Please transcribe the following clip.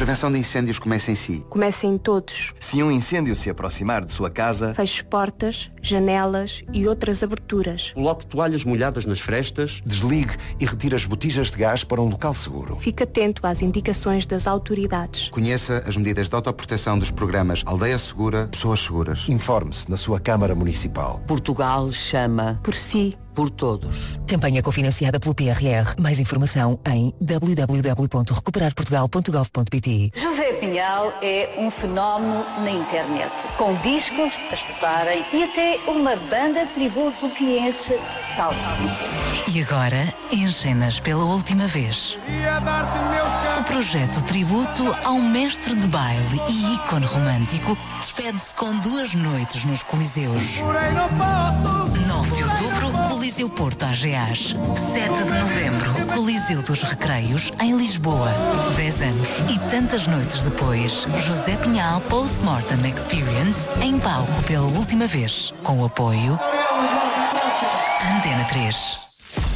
prevenção de incêndios começa em si. Começa em todos. Se um incêndio se aproximar de sua casa, feche portas, janelas e outras aberturas. Coloque toalhas molhadas nas frestas. Desligue e retire as botijas de gás para um local seguro. Fique atento às indicações das autoridades. Conheça as medidas de autoproteção dos programas Aldeia Segura, Pessoas Seguras. Informe-se na sua Câmara Municipal. Portugal chama por si. Por todos. Campanha cofinanciada pelo PRR. Mais informação em www.recuperarportugal.gov.pt. José Pinhal é um fenómeno na internet, com discos a escutarem e até uma banda de tributo que enche salas de concertos. E agora, enchem-nas pela última vez. O projeto tributo ao mestre de baile e ícone romântico despede-se com 2 noites nos Coliseus. 9 de outubro, Coliseu Porto AGAs. 7 de novembro, Coliseu dos Recreios, em Lisboa. 10 anos e tantas noites depois, José Pinhal Post-Mortem Experience, em palco pela última vez. Com o apoio Antena 3.